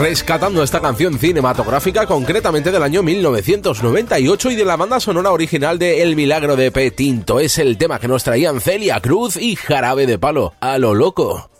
rescatando esta canción cinematográfica, concretamente del año 1998 y de la banda sonora original de El Milagro de P. Tinto. Es el tema que nos traían Celia Cruz y Jarabe de Palo, A lo loco.